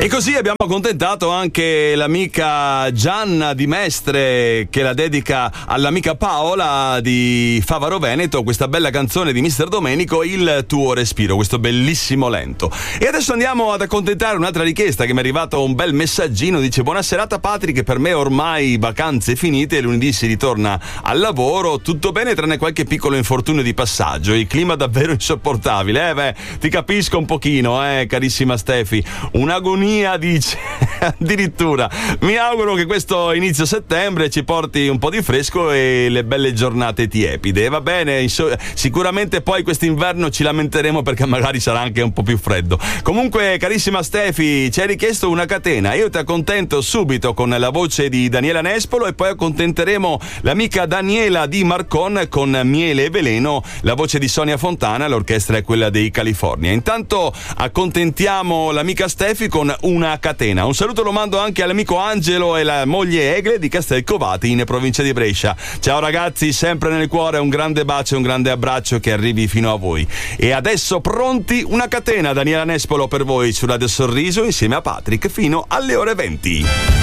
E così abbiamo accontentato anche l'amica Gianna di Mestre, che la dedica all'amica Paola di Favaro Veneto, questa bella canzone di Mister Domenico, Il tuo respiro, questo bellissimo lento. E adesso andiamo ad accontentare un'altra richiesta che mi è arrivato un bel messaggino, dice: buona serata Patrick, per me ormai vacanze finite, lunedì si ritorna al lavoro, tutto bene tranne qualche piccolo infortunio di passaggio, il clima davvero insopportabile. Ti capisco un pochino, carissima Stefi, un'agonia, dice. Addirittura mi auguro che questo inizio settembre ci porti un po' di fresco e le belle giornate tiepide. Va bene, sicuramente poi quest'inverno ci lamenteremo perché magari sarà anche un po' più freddo. Comunque, carissima Stefi, ci hai richiesto una catena, io ti accontento subito con la voce di Daniela Nespolo e poi accontenteremo l'amica Daniela di Marcon con Miele e Veleno, la voce di Sonia Fontana, l'orchestra è quella dei California. Intanto accontentiamo l'amica Stefi con una catena. Un saluto lo mando anche all'amico Angelo e la moglie Egle di Castelcovati in provincia di Brescia. Ciao ragazzi, sempre nel cuore un grande bacio e un grande abbraccio che arrivi fino a voi. E adesso pronti, una catena Daniela Nespolo per voi su Radio Sorriso insieme a Patrick fino alle ore 20.